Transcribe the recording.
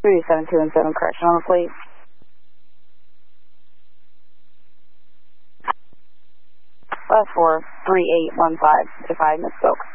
37217, correction on the fleet. Last 4, 3815, if I misspoke.